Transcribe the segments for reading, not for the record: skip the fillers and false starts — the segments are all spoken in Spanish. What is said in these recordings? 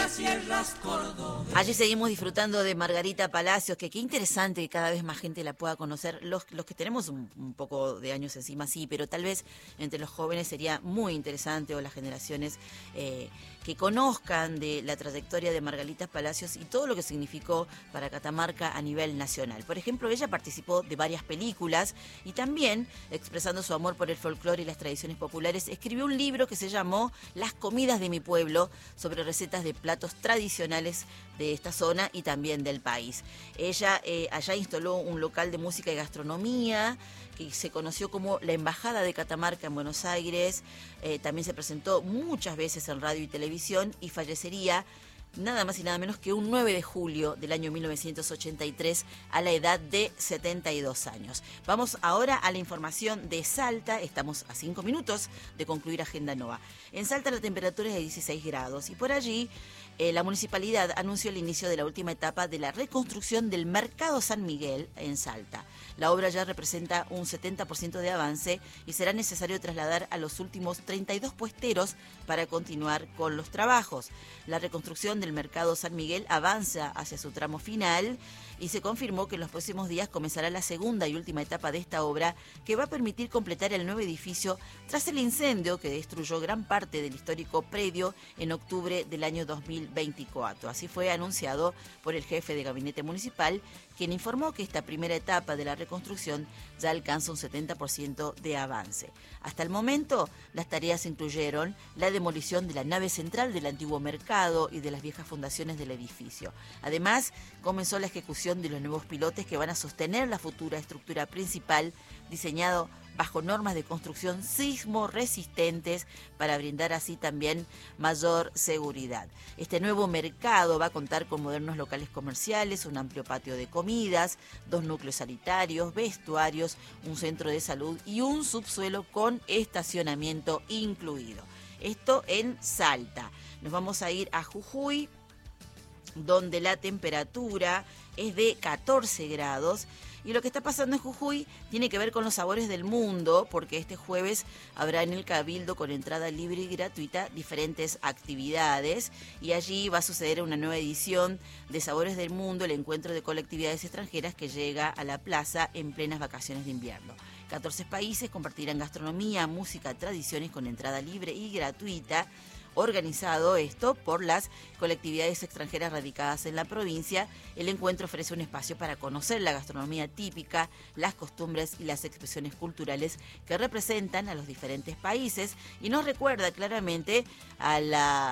las sierras cordobesas. Allí seguimos disfrutando de Margarita Palacios, que qué interesante que cada vez más gente la pueda conocer. Los que tenemos un poco de años encima, sí, pero tal vez entre los jóvenes sería muy interesante, o las generaciones que conozcan de la trayectoria de Margarita Palacios y todo lo que significó para Catamarca a nivel nacional. Por ejemplo, ella participó de varias películas y también, expresando su amor por el folclore y las tradiciones populares, escribió un libro que se llamó Las comidas de mi pueblo, sobre recetas de platos tradicionales de esta zona y también del país. Ella allá instaló un local de música y gastronomía que se conoció como la Embajada de Catamarca en Buenos Aires. También se presentó muchas veces en radio y televisión y fallecería nada más y nada menos que un 9 de julio del año 1983 a la edad de 72 años. Vamos ahora a la información de Salta. Estamos a 5 minutos de concluir Agenda Nova. En Salta la temperatura es de 16 grados y por allí la municipalidad anunció el inicio de la última etapa de la reconstrucción del Mercado San Miguel en Salta. La obra ya representa un 70% de avance y será necesario trasladar a los últimos 32 puesteros para continuar con los trabajos. La reconstrucción del Mercado San Miguel avanza hacia su tramo final y se confirmó que en los próximos días comenzará la segunda y última etapa de esta obra, que va a permitir completar el nuevo edificio tras el incendio que destruyó gran parte del histórico predio en octubre del año 2024. Así fue anunciado por el jefe de gabinete municipal, quien informó que esta primera etapa de la reconstrucción ya alcanza un 70% de avance. Hasta el momento, las tareas incluyeron la demolición de la nave central del antiguo mercado y de las viejas fundaciones del edificio. Además, comenzó la ejecución de los nuevos pilotes que van a sostener la futura estructura principal, diseñado bajo normas de construcción sismo resistentes para brindar así también mayor seguridad. Este nuevo mercado va a contar con modernos locales comerciales, un amplio patio de comidas, 2 núcleos sanitarios, vestuarios, un centro de salud y un subsuelo con estacionamiento incluido. Esto en Salta. Nos vamos a ir a Jujuy, donde la temperatura es de 14 grados. Y lo que está pasando en Jujuy tiene que ver con los sabores del mundo, porque este jueves habrá en el Cabildo, con entrada libre y gratuita, diferentes actividades. Y allí va a suceder una nueva edición de Sabores del Mundo, el encuentro de colectividades extranjeras que llega a la plaza en plenas vacaciones de invierno. 14 países compartirán gastronomía, música, tradiciones con entrada libre y gratuita. Organizado esto por las colectividades extranjeras radicadas en la provincia, el encuentro ofrece un espacio para conocer la gastronomía típica, las costumbres y las expresiones culturales que representan a los diferentes países, y nos recuerda claramente a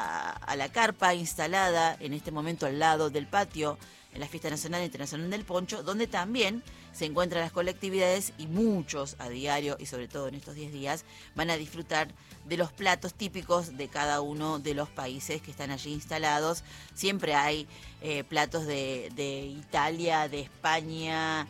la carpa instalada en este momento al lado del patio en la Fiesta Nacional e Internacional del Poncho, donde también se encuentran las colectividades y muchos a diario, y sobre todo en estos 10 días, van a disfrutar de los platos típicos de cada uno de los países que están allí instalados. Siempre hay platos de Italia, de España,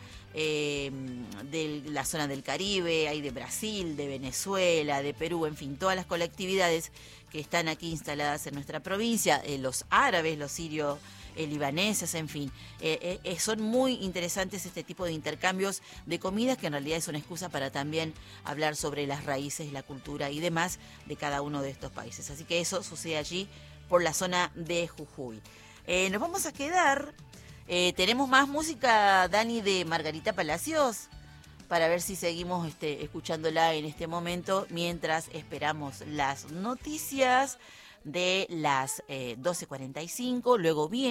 de la zona del Caribe, hay de Brasil, de Venezuela, de Perú, en fin, todas las colectividades que están aquí instaladas en nuestra provincia, los árabes, los sirios, libaneses, en fin. Son muy interesantes este tipo de intercambios de comidas, que en realidad es una excusa para también hablar sobre las raíces, la cultura y demás de cada uno de estos países. Así que eso sucede allí por la zona de Jujuy. Nos vamos a quedar, tenemos más música, Dani, de Margarita Palacios, para ver si seguimos escuchándola en este momento, mientras esperamos las noticias de las 12:45, luego viene